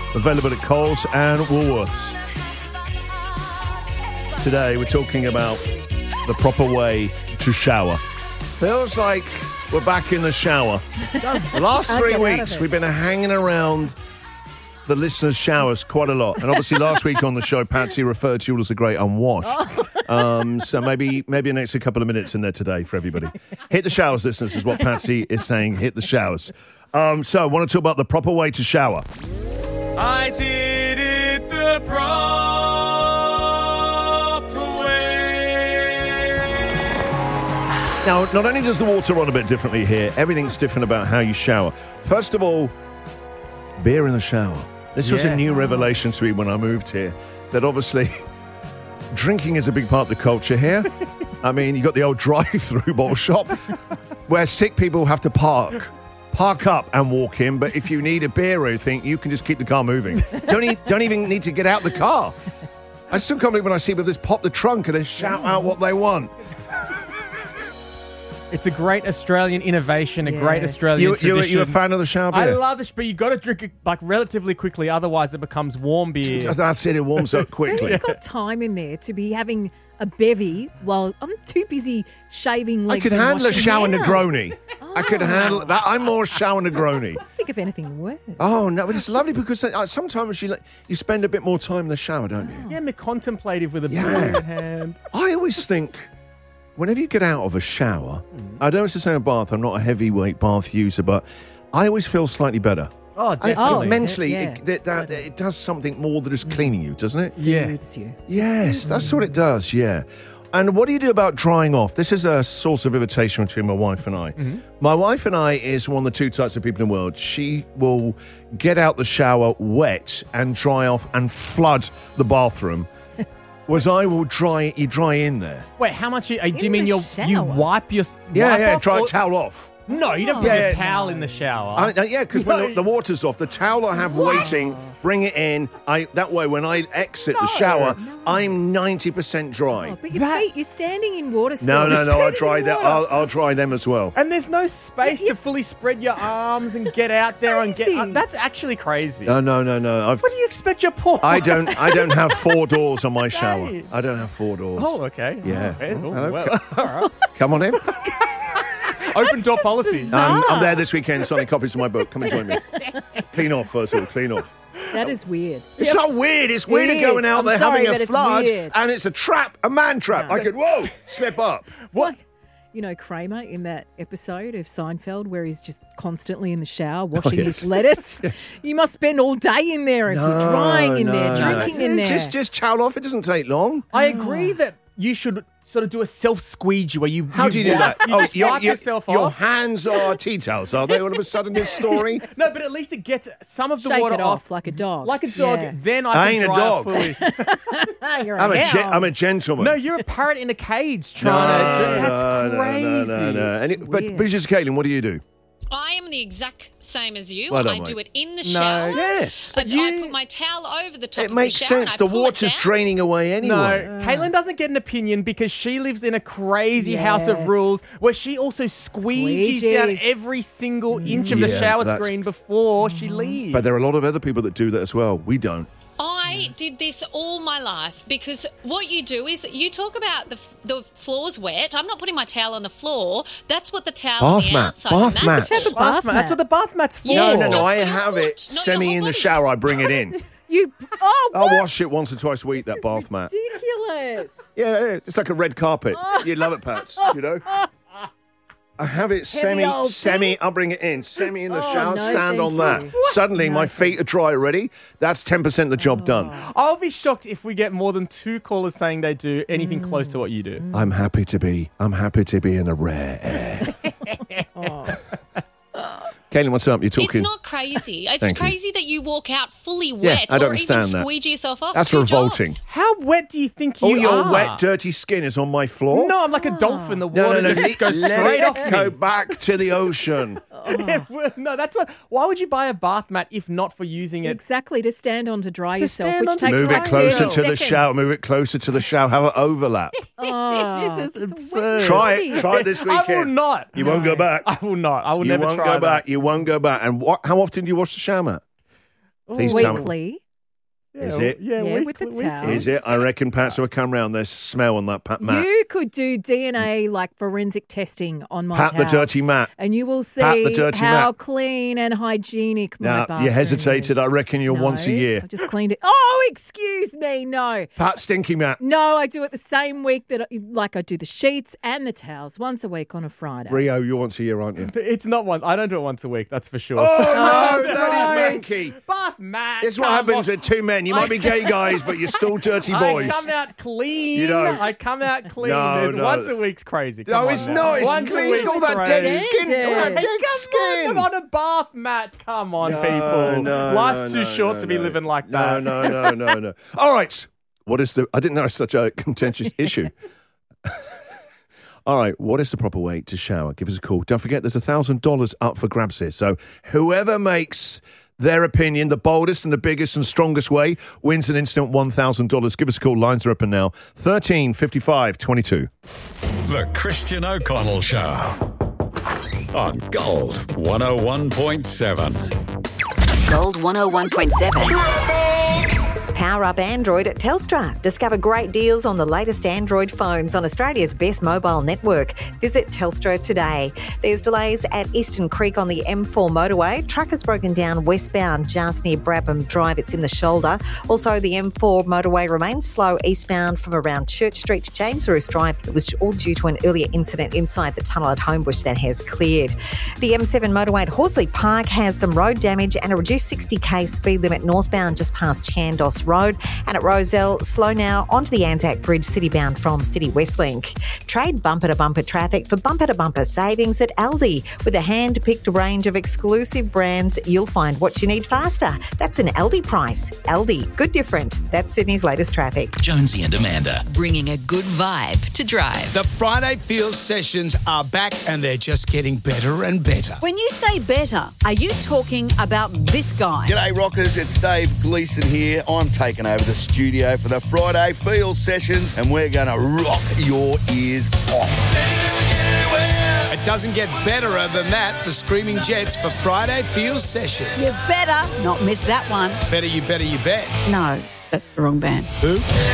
available at Coles and Woolworths. Today, we're talking about the proper way to shower. Feels like we're back in the shower. The last 3 weeks, we've been hanging around the listeners' showers quite a lot. And obviously, last week on the show, Patsy referred to you all as a great unwashed. So maybe an extra couple of minutes in there today for everybody. Hit the showers, listeners, is what Patsy is saying. Hit the showers. So I want to talk about the proper way to shower. I did it the proper way. Now, not only does the water run a bit differently here, everything's different about how you shower. First of all, beer in the shower. This was a new revelation to me when I moved here, that obviously drinking is a big part of the culture here. I mean, you got the old drive-through bottle shop where sick people have to park up and walk in, but if you need a beer or anything, you can just keep the car moving. Don't even need to get out the car. I still can't believe when I see people just pop the trunk and then shout out what they want. It's a great Australian innovation, a great Australian tradition. You a fan of the shower beer? I love this, but you got to drink it like relatively quickly, otherwise it becomes warm beer. That's it, it warms up quickly. Who's got time in there to be having a bevy while I'm too busy shaving legs? I could and handle a washing shower hair? Negroni. I could handle that. I'm more shower Negroni. I think of anything worse. Oh, no, but it's lovely because sometimes you spend a bit more time in the shower, don't you? Yeah, contemplative with a beer in hand. I always think, whenever you get out of a shower, I don't know it's the same with bath, I'm not a heavyweight bath user, but I always feel slightly better. Oh, definitely. Mentally, it does something more than just cleaning you, doesn't it? Soothes you. Yes, that's what it does, yeah. And what do you do about drying off? This is a source of irritation between my wife and I. My wife and I is one of the two types of people in the world. She will get out the shower wet and dry off and flood the bathroom. Whereas I will dry in there. Wait, how much? Do you mean you shower? wipe your Yeah, dry towel off. No, you don't put a towel in the shower. Because when the water's off, the towel I have waiting, bring it in. That way, when I exit the shower, I'm 90% dry. Oh, but your feet, you're standing in water still. No, I'll dry them. I'll dry them as well. And there's no space to fully spread your arms and get out there and get. That's actually crazy. No. What do you expect your poor? I don't have 4 doors on my shower. I don't have 4 doors. Oh, okay. Yeah. Hello. Well, all right. Come on in. Open door policy. I'm there this weekend signing copies of my book. Come and join me. Clean off, first of all. Clean off. That is weird. It's not weird. It's weird going out there sorry, having a but it's flood, weird. and it's a trap, a man trap. No. I could, slip up. It's like, Kramer in that episode of Seinfeld where he's just constantly in the shower washing his lettuce. You must spend all day in there if you're drying in there, drinking in there. Just chow off. It doesn't take long. I agree that you should sort of do a self-squeegee where you. How do you do that? You wipe yourself off. Your hands are tea towels, are they? All of a sudden, this story. No, but at least it gets some of the Shake water it off like a dog. Like a dog. Yeah. Then I I ain't can a dry dog. fully. I'm a gentleman. No, you're a parrot in a cage trying to. That's crazy. No. But British Caitlin, what do you do? I am the exact same as you. Well done, I do mate. it in the shower. Yes. I put my towel over the top It of the makes shower. sense. And The I pull it water's down. draining away anyway. No, Caitlin doesn't get an opinion because she lives in a crazy house of Yes. rules where she also squeegees down Squeegees. every single inch of the Yeah, shower that's- screen before she leaves. But there are a lot of other people that do that as well. We don't. I did this all my life because what you do is you talk about the floor's wet. I'm not putting my towel on the floor. That's what the towel on Bath the mat. outside. Bath and mat. that's Have a bath mat. That's what the bath mat's for. Yes, No, just I for your have foot, it not your semi whole in the body. shower. I bring it in. What? I'll wash it once or twice a week, that bath mat. Ridiculous. Yeah, it's like a red carpet. You love it, Pats, you know? I have it Heavy old semi, I'll bring it in, semi in the shower, no, stand thank on that. you. Suddenly, my feet are dry already. That's 10% of the job done. I'll be shocked if we get more than 2 callers saying they do anything close to what you do. I'm happy to be in a rare air. Caitlin, what's up? You're talking. It's not crazy. It's Thank you. crazy that you walk out fully Yeah, wet I don't or even understand that. squeegee yourself off. That's Two revolting. jobs. How wet do you think you All your are? wet, dirty skin is on my floor? No, I'm like a dolphin. The water No. just goes Let straight it off go me. back to the ocean. No, that's what. Why would you buy a bath mat if not for using it? Exactly, to stand on to dry To yourself, stand which on to takes Move like it closer 30 to the seconds. shower. Move it closer to the shower. Have an overlap. Oh, This is it's absurd. Try it. Try it this I weekend. will not. You won't go back. I will not. I will You never won't try go that. back. You won't go back. And how often do you wash the shower mat? Please tell me. Weekly. Is it? Yeah, Yeah, with the weekly. towels. Is it? I reckon Pats will come round. There's smell on that mat. You could do DNA like forensic testing on my Pat the towels, dirty mat. and you will Pat the see dirty how mat. clean and hygienic my Now, bathroom you hesitated. is. I reckon you're No, once a year. I just cleaned it. Oh, excuse me, no. Pat stinky mat. No, I do it the same week that I do the sheets and the towels once a week on a Friday. Rio, you're once a year, aren't you? It's not one. I don't do it once a week. That's for sure. Oh, no, gross. that is manky. But Matt, This is what happens with two men. You might be gay guys, but you're still dirty boys. I come out clean. You don't. I come out clean. No. Once a week's crazy. No, Come on it's now. not. It's Once a clean. It's week's got all that dead crazy. skin. All that Standard. dead skin. Come on a bath mat. Come on, No, people. no, Life's no, too short no, to be no. living like No, that. no. All right. What is I didn't know it's such a contentious issue. All right. What is the proper way to shower? Give us a call. Don't forget, there's $1,000 up for grabs here. So whoever makes their opinion the boldest and the biggest and strongest way wins an instant $1,000. Give us a call. Lines are open now. 13 55 22. The Christian O'Connell Show on Gold 101.7. Gold 101.7. Power up Android at Telstra. Discover great deals on the latest Android phones on Australia's best mobile network. Visit Telstra today. There's delays at Eastern Creek on the M4 motorway. Truck has broken down westbound just near Brabham Drive. It's in the shoulder. Also, the M4 motorway remains slow eastbound from around Church Street to James Roos Drive. It was all due to an earlier incident inside the tunnel at Homebush that has cleared. The M7 motorway at Horsley Park has some road damage and a reduced 60k speed limit northbound just past Chandos Road. And at Rozelle, slow now onto the Anzac Bridge citybound from City Westlink. Trade bumper-to-bumper traffic for bumper-to-bumper savings at Aldi. With a hand-picked range of exclusive brands, you'll find what you need faster. That's an Aldi price. Aldi, good different. That's Sydney's latest traffic. Jonesy and Amanda. Bringing a good vibe to drive. The Friday Feels sessions are back and they're just getting better and better. When you say better, are you talking about this guy? G'day Rockers, it's Dave Gleeson here. I'm taking over the studio for the Friday Feels sessions and we're going to rock your ears off. It doesn't get betterer than that. The Screaming Jets for Friday Feels sessions. You better not miss that one. Better you bet. No, that's the wrong band. Who?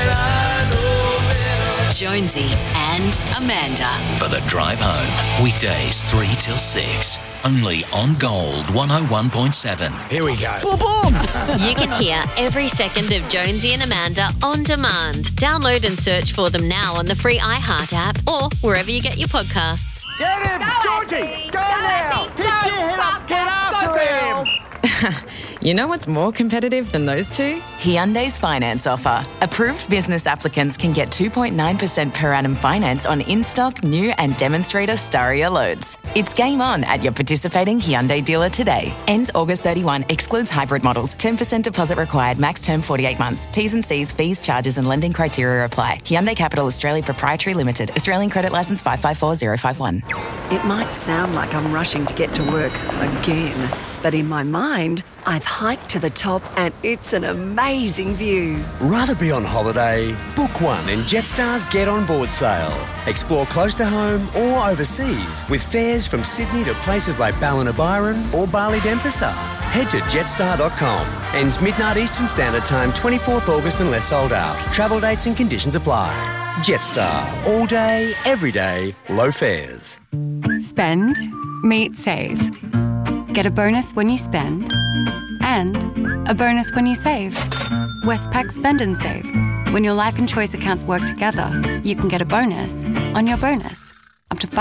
Jonesy and Amanda. For the drive home. Weekdays 3 till 6. Only on Gold 101.7. Here we go. You can hear every second of Jonesy and Amanda on demand. Download and search for them now on the free iHeart app or wherever you get your podcasts. Get him, Georgie! Go now! Pick your head up, get after him! You know what's more competitive than those two? Hyundai's finance offer. Approved business applicants can get 2.9% per annum finance on in-stock, new and demonstrator Staria loads. It's game on at your participating Hyundai dealer today. Ends August 31. Excludes hybrid models. 10% deposit required. Max term 48 months. T's and C's, fees, charges and lending criteria apply. Hyundai Capital Australia Proprietary Limited. Australian Credit Licence 554051. It might sound like I'm rushing to get to work again, but in my mind, I've hiked to the top and it's an amazing view. Rather be on holiday? Book one in Jetstar's Get On Board sale. Explore close to home or overseas with fares from Sydney to places like Ballina-Byron or Bali-Denpasar. Head to jetstar.com. Ends midnight Eastern Standard Time, 24th August unless sold out. Travel dates and conditions apply. Jetstar. All day, every day, low fares. Spend, meet, save. Get a bonus when you spend and a bonus when you save. Westpac Spend and Save. When your life and choice accounts work together, you can get a bonus on your bonus, up to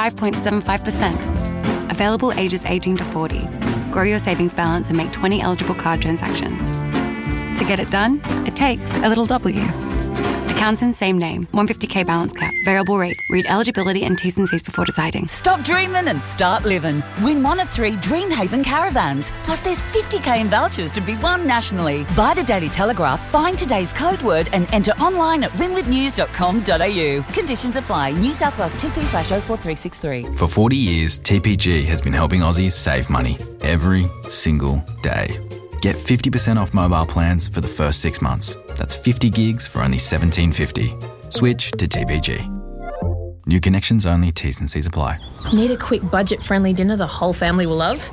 5.75%. Available ages 18 to 40. Grow your savings balance and make 20 eligible card transactions. To get it done, it takes a little W. Accounts in same name. 150k balance cap. Variable rate. Read eligibility and T's and C's before deciding. Stop dreaming and start living. Win one of 3 Dreamhaven caravans. Plus there's 50k in vouchers to be won nationally. Buy the Daily Telegraph, find today's code word and enter online at winwithnews.com.au. Conditions apply. New South Wales TP/04363. For 40 years, TPG has been helping Aussies save money every single day. Get 50% off mobile plans for the first 6 months. That's 50 gigs for only $17.50. Switch to TPG. New connections only, T's and C's apply. Need a quick budget-friendly dinner the whole family will love?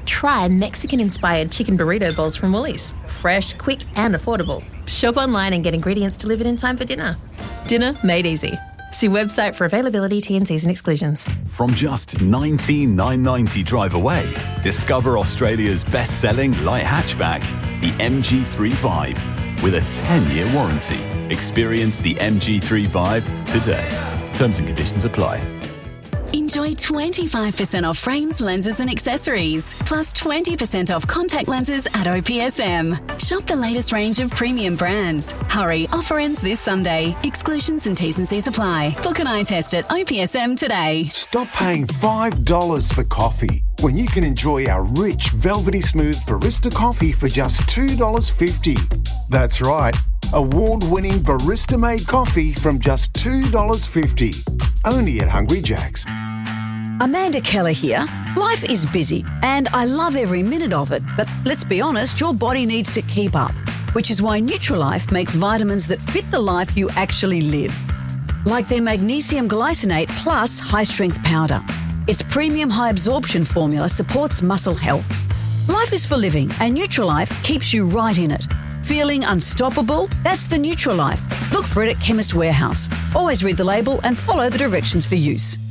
Try Mexican-inspired chicken burrito bowls from Woolies. Fresh, quick and affordable. Shop online and get ingredients delivered in time for dinner. Dinner made easy. See website for availability, T&Cs and exclusions. From just $19,990 drive away, discover Australia's best-selling light hatchback, the MG3 with a 10-year warranty. Experience the MG3 today. Terms and conditions apply. Enjoy 25% off frames, lenses and accessories, plus 20% off contact lenses at OPSM. Shop the latest range of premium brands. Hurry, offer ends this Sunday. Exclusions and T's and C's apply. Book an eye test at OPSM today. Stop paying $5 for coffee when you can enjoy our rich, velvety smooth barista coffee for just $2.50. That's right, award-winning barista-made coffee from just $2.50. Only at Hungry Jack's. Amanda Keller here. Life is busy and I love every minute of it, but let's be honest, your body needs to keep up, which is why Nutrilife makes vitamins that fit the life you actually live. Like their magnesium glycinate plus high-strength powder. Its premium high-absorption formula supports muscle health. Life is for living and Nutrilife keeps you right in it. Feeling unstoppable? That's the Nutrilife. Look for it at Chemist Warehouse. Always read the label and follow the directions for use.